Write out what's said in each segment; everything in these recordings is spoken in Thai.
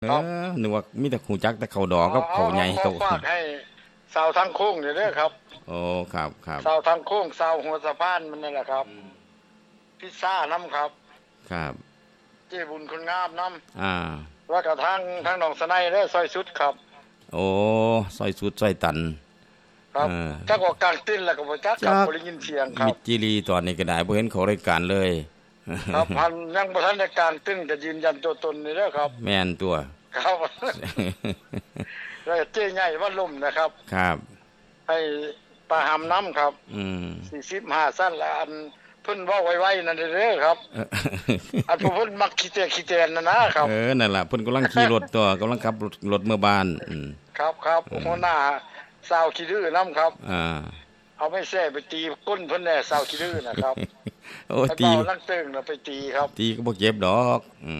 เอครับนึกว่ามีแต่หูจักแต่เขาดอกกับเขาใหญ่ขอเขาฝากให้สาวทางโค้งเด้อครับโอ้ครับครับสาวทางโค้งสาวหัวสะพานมันนี่แหละครับพิซซ่าน้ำครับครับเจ้บุญคนงามน้อ่าำแล้วก็ทางหนองสะไนเด้อซอยสุดครับโอ้ซอยสุดซอยตันครับจักออกกลางติ้นแล้วก็บ่จักครับบ่ได้ยินเสียงครัมิบดจิรีตอนนี้ก็ได้บ่เห็นเขารายการเลยครับพันยังบ่ทันได้กลางติ้นก็ยืนยันตัวตนนี่เด้อครับแม่นตัวครับแล้วเจ้ใหญ่ว่าล่มนะครับครับให้ปลาหำน้ำครับอืม 45สั้นละอันเพิ่นเว้าไว้นั่นเด้อครับอันผู้เพิ่นมักขี้แตนนั่นนะครับนั่นล่ะเพิ่นกำลังขี่รถตัวกำลังขับรถเมื่อบ้านครับหัวหน้าสาวขี้ดื้อน้ำครับเอาไม่แซ่ไปตีก้นเพิ่นแน่สาวขี้ดื้อนะครับโอ้ตีลังตึงแล้วไปตีครับตีก็บ่เจ็บดอก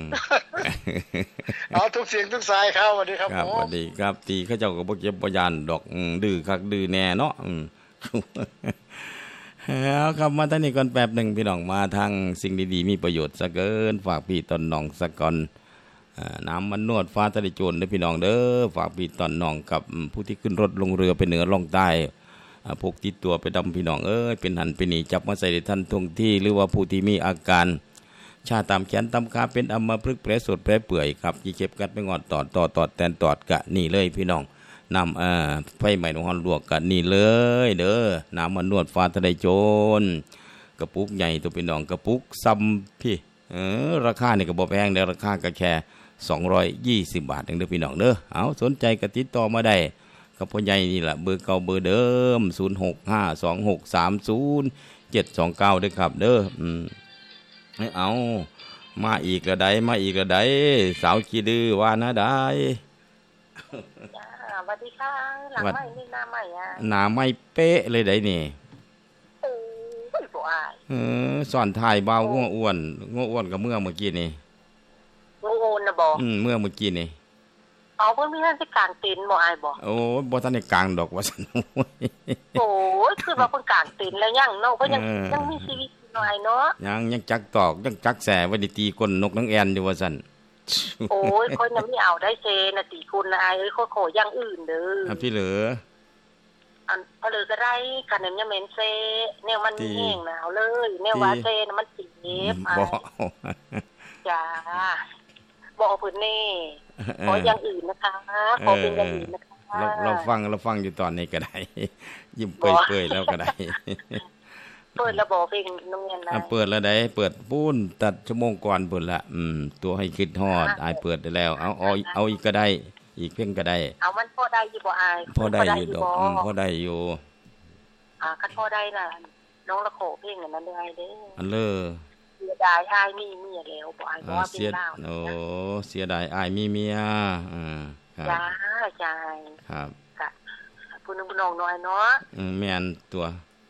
เอาทุกเสียงทุกสายครับสวัสดีครับครับสวัสดีครับตีเขาเจ้าก็บ่เจ็บบ่ย่านดอกดื้อคักดื้อแน่เนาะเอาครับมาทางนี้ก่อนแป๊บนึงพี่น้องมาทางสิ่งดีๆมีประโยชน์ซะเกินฝากพี่ตอนน้องซะก่อนน้ำมันนวดฟ้าทะเลโจรเด้อพี่น้องเด้อฝากพี่ตอนน้องกับผู้ที่ขึ้นรถลงเรือไปเหนือล่องใต้พกติดตัวไปดำพี่น้องเป็นหันเป็นหนีจับมาใส่ท่านท่วงที่หรือว่าผู้ที่มีอาการชาตามแขนตามขาเป็นอัมพฤกษ์แผลสดแผลเปื่อยครับยี่เจ็บกัดไปงอดตอดแตนตอดกะนี่เลยพี่น้องนำไฟใหม่ของลวกกะนี่เลยเด้อน้ำมันนวดฟ้าทะเลโจรกระปุกใหญ่ตัวพี่น้องกระปุกซ้ำพี่ราคาเนี่ยก็บ่แพงเด้อราคาก็แค่220 บาทเองเด้อพี่น้องเด้อเอาสนใจก็ติดต่อมาได้กับพ่อใหญ่นี่แหละเบอร์เก่าเบอร์เดิม0652630729เด้อครับเด้อเอามาอีกละใดสาวขี้ดื้อว่านะได้สวัสดีค่ะหลังใหม่นี่หน้าใหม่หน้าไม่เป๊ะเลยได้นี่บ่อายสอนถ่ายเบาง่วงอ้วนกับเมื่อกี้นี่งูโอนนะบ่เมื่อกี้นี่เอาเพิ่นมีท่านสิกลางตีนบ่อายบ่โอ้บ่ทันได้กลางดอกว่าซั่นโอ้ยคือว่าเพิ่นกลางตีนแล้วยังเนาะเพิ่นยังมีชีวิตหน่อยเนาะยังจักตอกยังจักแส่ไว้ตีก้นนกนางแอ่นอยู่ว่าซั่นโอ้ยคนยังไม่เอาได้เซน่ะตีคุณนะอายเอ้ยขออย่างอื่นเด้อพี่เหลืออันเพลือก็ได้กันเนี่ยเหม็นเซแนวมันแห้งหนาวเลยแนวว่าเซน่ะมันสิเจ็บบ่จ้าบ่เพิ่นนี่ขออย่างอื่นนะคะขอเป็นอย่างอื่นนะคะเราฟังอยู่ตอนนี้ก็ได้ยิ้มเปื่อยๆแล้วก็ได้เปิดระบบเพลงโรงเรียนได้เปิดแล้วได้เปิดปูนตัดชั่วโมงก่อนเปิดละตัวให้คิดฮอดอายเปิดได้แล้วเอาอีกก็ได้อีกเพลงก็ได้เอามันพอได้อยู่บ่อายพอได้อยู่ดอกพอได้อยู่คันพอได้ล่ะน้องละโขเพลงนั้นได้เด้ออันเลอเสียดายอายมีเมียแล้วบ่อายบ่ว่าเป็นลาวโอ้เสียดายอายมีเมียครับจ้าครับกะผู้นึงผู้น้องน้อยเนาะแม่นตัว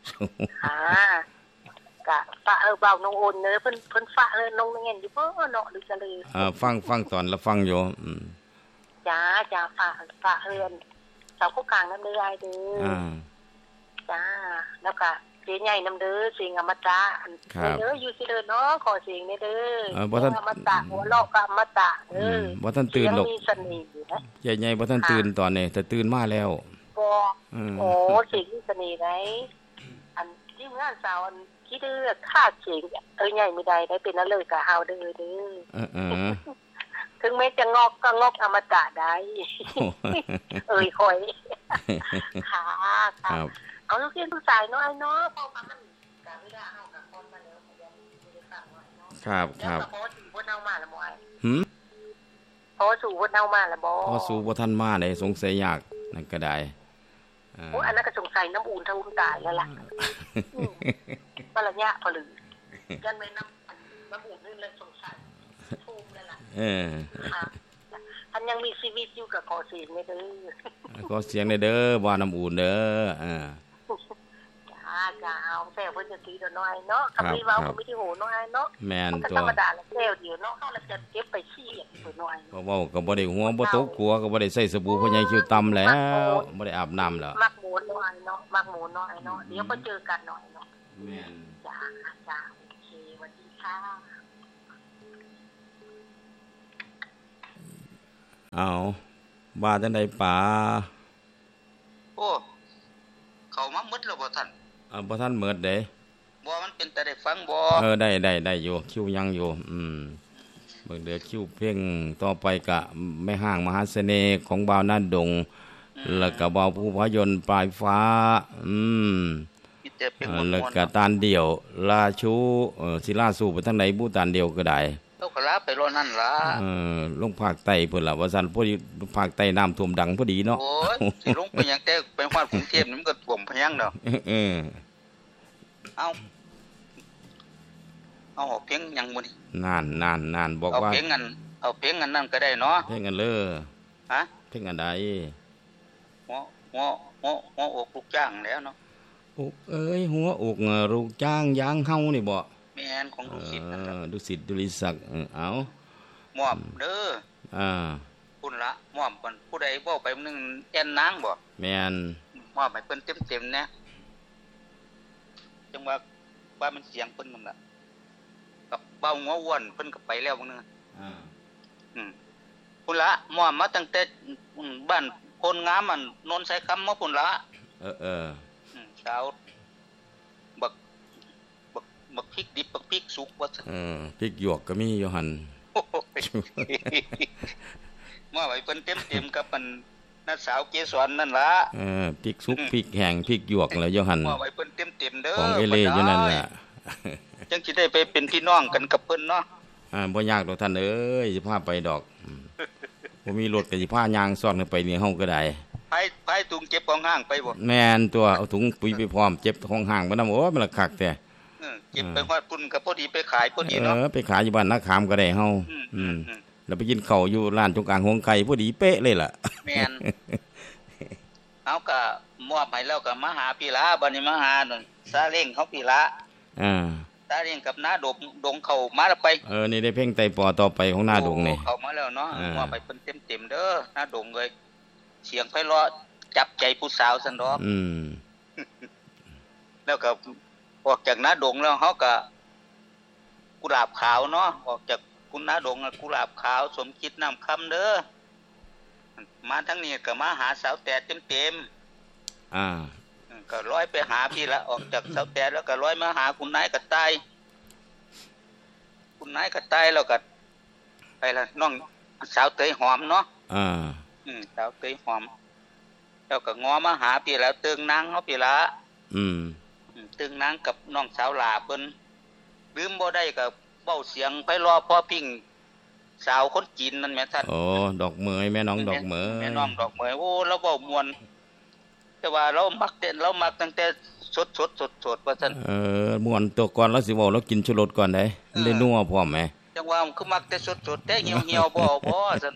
กะฝะเบาน้องโอนเด้อเพิ่นฝะเน้องเงี้ยอยู่บ่เนาะหรือจะเลยฟังตอนแล้วฟังอยู่จ้าฝะเฮือนสาวผู้กลางนำเด้ออ้ายเด้อจ้าแล้วก็เสียใหญ่นำเด้อสิงอมตะเด้ออยู่สิเด้อเนาะขอเสียงเด้อบ่ทันอมตะหัวเราะก็อมตะบ่ทันตื่นหรอกมีเสน่ห์นะใหญ่ๆบ่ทันตื่นตอนนี้แต่ตื่นมาแล้วบ่โอ้สิมีเสน่ห์ไดอันที่งานสาวอันคิดเด้อค่าเสียงใหญ่ไม่ได้เป็นนั่นเลยก็เอาเด้อถึงแม้จะงอกก็งอกอมตะได้ค่อยค่ะครับเอาลูกเรียนผู้ชายเนาะไอ้เนาะพอมันก็เวลาเฮากับคนมาแล้วก็ยังบ่ได้ฝากไว้เนาะครับพอสู่บ่เฮามาแล้วบ่ไอ้พอสู่บ่เฮามาแล้วบ่พอสู่บ่ทันมาได้สงสัยยากนั่นก็ได้โอ้อันนั้นก็สงสัยน้ำอุ่นทะอุ่นตายแล้วล่ะปะละยะพลือยันแม่น้ำอุ่นนี่เลยสงสัยภูมิแล้วล่ะอันยังมีชีวิตอยู่กับขอเสียงเด้อขอเสียงเด้อว่าน้ำอุ่นเด้อจ้าเอาแซวเพิ่นจะตีน้อยเนาะคำนี้เว้าก็มีที่โหน้อยเนาะแม่นตัวธรรมดาแล้วแซวเดียวเนาะเฮาละจะเก็บไปขี้ตัวน้อยเว้าก็บ่ได้หัวบ่ตกกลัวก็บ่ได้ใส่สบู่พ่อใหญ่คิวต่ำแล้วบ่ได้อาบน้ำแล้วมักหมูน้อยเนาะมักหมูน้อยเนาะเดี๋ยวบ่เจอกันหน่อยเนาะแม่นจ้าโอเคสวัสดีค่ะเอาบาจังได๋ป๋าโอ้เข้ามาหมดแล้วบ่ท่านบ่ทันหมดเด้บ่มันเป็นแต่ได้ฟังบ่ได้อยู่คิวยังอยู่เบิ่งเด้อคิวเพลงต่อไปก็แม่ห้างมหาเสน่ห์ของบ่าวนาดงแล้วก็บ่าวผู้พยนต์ปลายฟ้าแล้วก็ตานเดี่ยวลาชูสิลาสู่ไปทางไหนบูตานเดี่ยวก็ได้เฮาก็ลาไปรอนั่นล่ะลงภาคใต้พุ่นล่ะว่าซั่นพอดีภาคใต้น้ำท่วมดังพอดีเนาะโอ้ยสิลงไปหยังแต่ไปฮอดกรุงเทพนี่มันก็ท่วมพะยังดอกเอาเพลงหยังบ่นี่นานบอกว่าเอาเพลงนั้นก็ได้เนาะเพลงอันเด้อฮะเพลงอันใดหัวอกลูกจ้างแล้วเนาะอกเอ้ยหัวอกลูกจ้างยางเฮานี่บ่แม่นของดุสิตนั่นล่ะดุสิตดุริศักดิ์เอามอบเด้อคุณละมอบเพิ่นผู้ใดเว้าไปนึงแอนนางบ่แม่นมอบให้เพิ่นเต็มๆนะจังว่ามันเสียงเพิ่นนั่นล่ะกับเบาหัวอ้วนเพิ่นก็ไปแล้วบางนึงพุ่นละมอบมาตั้งแต่บ้านโพนงามอันนนไสคำมาพุ่นละสาวบักพริกดิบบักพริกสุกว่าซั่นพริกหยวกก็มีอยู่หั่นมาไว้เพิ่นเต็มๆกับมันน้าสาวเกสรนั่นล่ะพริกสุกพริกแห้งพริกหยวกแล้วอยู่หั่นมาไว้เพิ่นเต็มๆเด้อของเอเล่อยู่นั่นแหละจังสิได้ไปเป็นพี่น้องกันกับเพิ่นเนาะบ่ยากดอกท่านเอ้ยสิพาไปดอกบ่มีรถก็สิพาย่างซ้อนกันไปนี่เฮาก็ได้ไปถุงเก็บของห้างไปบ่แม่นตัวเอาถุงปุ๋ยไปพร้อมเจ็บของห้างบ่นำโอ้ยมันละคักแต่เก็บไปฮอดปุ่นก็พอดีไปขายพอดีเนาะไปขายอยู่บ้านนาขามก็ได้เฮาแล้วไปกินข้าวอยู่ร้านจงกลางหงไก่พอดีเป๊ะเลยล่ะแม่นเอาก็มอบให้แล้วก็มาหาพี่ละบัดนี้มาหาซาเล้งเขาพี่ละซาเล้งกับน้าดงเข้ามาแล้วไปนี่ได้เพลงไต่ปอต่อไปของน้าดงนี่เข้ามาแล้วเนาะมอบให้เพิ่นเต็มๆเด้อน้าดงเอ้ยเสียงไพเราะจับใจผู้สาวซั่นดอกแล้วก็ออกจากน้าดงแล้วเฮาก็กุหลาบขาวเนาะออกจากคุณน้าดงกุหลาบขาวสมคิดน้ำคำเด้อมาทั้งนี้ก็มาหาสาวแต่เต็มก็ร้อยไปหาพี่ละออกจากสาวแต่แล้วก็ร้อยมาหาคุณนายกระต่ายแล้วก็ไปละน้องสาวเตยหอมเนาะสาวเตยหอมแล้วก็ง้อมาหาพี่แล้วตึงนางเฮาพี่ละตึงนางกับน้องสาวหลาเพิ่นลืมบ่ได้ก็เว้าเสียงไพเราะพอพิงสาวคนจีนนั่นแม่ท่านดอกเหมยแม่น้องดอกเหมยแม่น้องดอกเหมยโอ้เราเว้าม่วนแต่ว่าเรามักตั้งแต่สดว่าซั่นม่วนตัวก่อนเราสิเว้าเรากินชูรสก่อนได้ได้นัวพร้อมแหมจังว่าคือมักแต่สดแต่เหี่ยวๆบ่ซั่น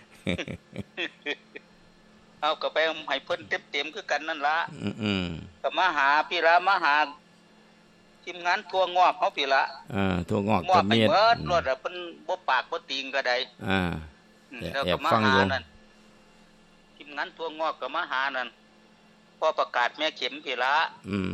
เอาก็ไปให้เพิ่นเต็มคือกันนั่นล่ะก็มาหาพี่ละมาหาทีมงานทั่วงอกเฮาพี่ละทั่วงอกก็มีเบิดรถเพิ่นบ่ปากบ่ติงก็ได้แล้วก็มาหานั่นทีมงานทั่วงอกก็มาหานั่นพอประกาศแม่เข็มพี่ละ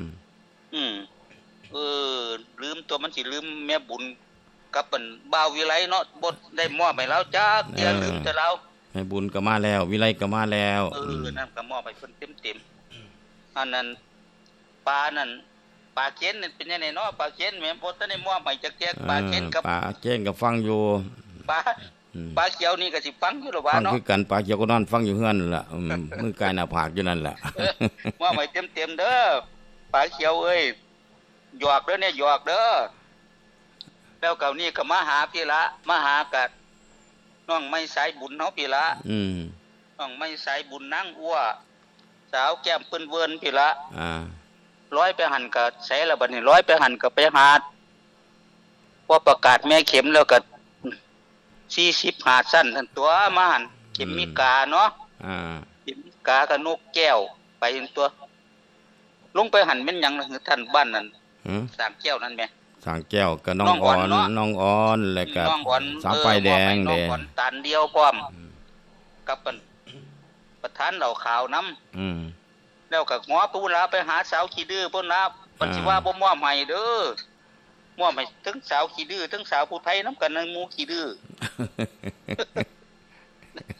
ลืมตัวมันสิลืมแม่บุญกับเปิ้นบ่าววิไลเนาะบ่ได้มอบให้เราจักอย่าลืมแต่เราแม่บุญก็มาแล้ววิไลก็มาแล้วนั่นก็มอบให้เพิ่นเต็มอันนั้นปลานั่นปลาเข็นนี่เป็นจังได๋เนาะปลาเข็นแม่บ่ทันได้มอบให้จักแจกปลาเข็นกับปลาเข็นก็ฟังอยู่ปลาเขียวนี่ก็สิฟังอยู่หรอว่าเนาะฟังคือกันปลาเขียวก็นอนฟังอยู่เฮือนล่ะมือกายหน้าผากอยู่นั่นล่ะมอบให้เต็มๆเด้อปลาเขียวเอ้ยหยอกเด้อเนี่ยหยอกเด้อแล้วเก่านี้ก็มาหาพี่ละมาหากับน้องไม่สายบุญเฮาพี่ละน้องไม่สายบุญนางอัวสาวแก้มเปิ้นเวิร์นพี่ละร้อยไปหันก็ใส่ละบัดนี้ร้อยไปหันก็ไปหาพอประกาศแม่เข็มแล้วก็40หาสั้นทั้งตัวมาหันเข็มมีกาเนาะเข็มมีกากับนกแก้วไปตัวลงไปหันแม่นหยังท่านบ้านนั่นสางแก้วนั่นแม่สางแก้วกับน้องอ่อนแล้วก็สาวไฟแดงน้องอ่อนตันเดียวพร้อมกับประธานเหล่าขาวน้ำแล้วก็ง้อปูลาไปหาสาวขี้ดื้อพุ่นนะปัจจุบันบ่มอบให้เด้อมอบให้ทั้งสาวขี้ดื้อทั้งสาวผู้ไทยน้ำกันหมู่ขี้ดื้อ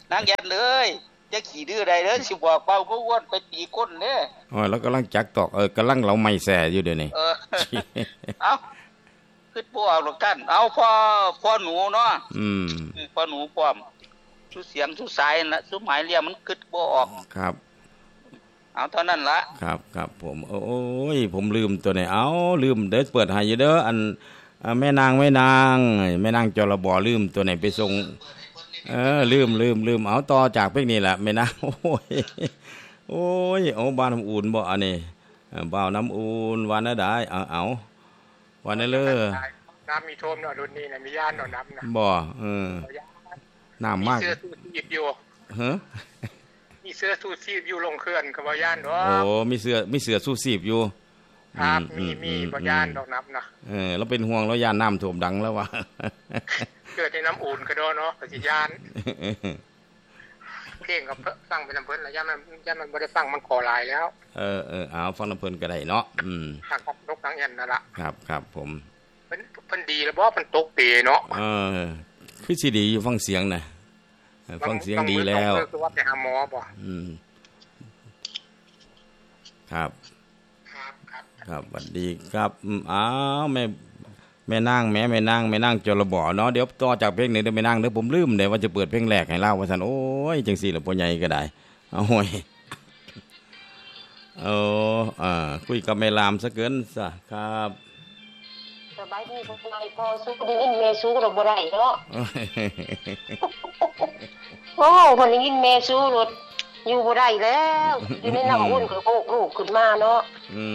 นางแอนเลยจะขี่ดื้อใดเด้อสิบอกเป้าบ่อ้วนไปตีก้นเด้ออ๋อแล้วกำลังจักตอกกำลังเราไม่แส่อยู่เดี๋ยวนี้เอ้าคิดบ่ออกหรอกท่านเอาพ่อหนูเนาะพ่อหนูพร้อมสุเสียงสุสายน่ะสุหมายเรียกมันคิดบ่ออกครับเอาเท่านั้นละครับผมโอ้ยผมลืมตัวไหนเอาลืมเด้อเปิดให้อยู่เด้ออันแม่นางจระบ่ลืมตัวไหนไปส่งลืมเอาต่อจากเพลงนี้แหละแม่นางโอ้ยเอาบ้านน้ำอุ่นบ่อันนี้บ่าวน้ำอุ่นวันน่ะได้เอาวันนั้นเลยน้ำมีท่วมเนาะรุ่นนี้นะมีย่านเนาะน้ำนะบ่น้ำมากมีเสื้อทูชีพอยู่มีเสื้อทูชีพอยู่ลงเขื่อนกับบ่ย่านเนาะโอ้มีเสื้อทูชีพอยู่ครับมีบ่ย่านดอกน้ำนะแล้วเป็นห่วงแล้วย่านน้ำท่วมดังแล้ววะเกิดในน้ำอุ่นก็โดนเนาะก็สิย่านเพลงก็ฟังเป็นน้ำเพิ่นแล้วย่านมันบ่ได้ฟังมันขอหลายแล้วเอาฟังน้ำเพิ่นก็ได้เนาะครับนกนางแอ่นนั่นล่ะครับผมเพิ่นดีแล้วบ่มันตกเปเนาะคือสิดีอยู่ฟังเสียงน่ะฟังเสียงดีแล้วคือว่าไปหาหมอบ่ครับสวัสดีครับอ้าวแม่นางจระบ่เนาะเดี๋ยวต่อจากเพลงนี้เด้อแม่นางเด้อผมลืมเด้ว่าจะเปิดเพลงแรกให้เล่าว่าซั่นโอ้ยจังซี่ล่ะพ่อใหญ่ก็ได้เอาโหยคุยกับแม่ลามซะเกินซะครับสบายดีพ่อใหญ่พอสู้ได้ยินแม่สู้ก็บ่ได้เนาะโอ้เพิ่นได้ยินแม่สู้รถอยู่บ่ได้แล้วอยู่ในน้ำอุ่นก็โกกลูกขึ้นมาเนาะ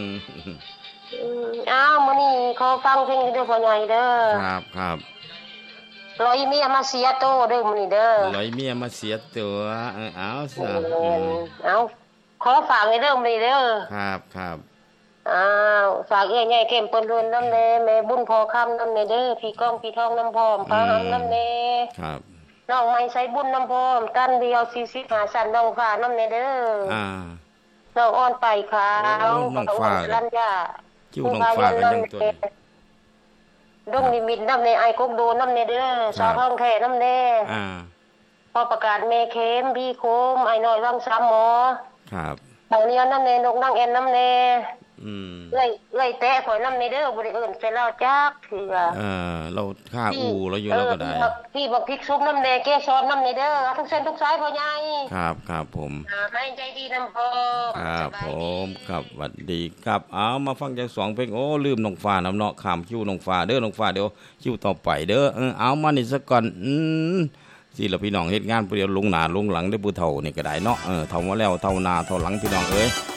มื้อนี้ขอฟังเพลงเด้อพ่อใหญ่เด้อครับร้อยเมียมาเสียโตเด้อมื้อนี้เด้อร้อยเมียมาเสียตัวเอาซะเอาขอฝากให้เด้อมื้อนี้เด้อครับฝากใหญ่ๆเข้มเปิ้นรวนนำแน่แม่บุญพอคำนำแน่เด้อพี่ก้องพี่ทองนำพร้อมพาหำนำแน่ครับน้องไม้ใส่บุญนำพร้อมกันเดียว40 50สั่นน้องฟ้านำแน่เด้อน้องอ่อนไปขาวน้องฟ้าลัญญาจิ้วน้องฟ้ากันยังตัวดงนิมิตนำในไอ้กกโดนำแน่เด้อสาวห้องแท้นำแน่พอประกาศแม่เข็มพี่โคมไอ้น้อยวัง3หมอครับบางเนียนำแน่นกนางแอ่นนำแน่เลยแตะข่อยนำในเด้อบ่ได้เอิ้นใส่เราจักคือเราฆ่าอูเราอยู่เราก็ได้พี่บอกพริกซุปน้ำแดงเกสรน้ำในเด้อทุกเส้นทุกสายพ่อใหญ่ครับผมให้ใจดีนำพ่อครับผมครับสวัสดีครับเอามาฟังจาก2เพลงโอ้ลืมน้องฟ้าน้ำเนาะข้ามคิวน้องฟ้าเด้อน้องฟ้าเดี๋ยวคิวต่อไปเด้อเอามานี่ซะก่อนสิล่ะพี่น้องเฮ็ดงานผู้เดียวลงหน้าลงหลังได้ผู้เฒ่านี่ก็ได้เนาะเฒ่ามาแล้วเฒ่าหน้าเฒ่าหลังพี่น้องเอ้ย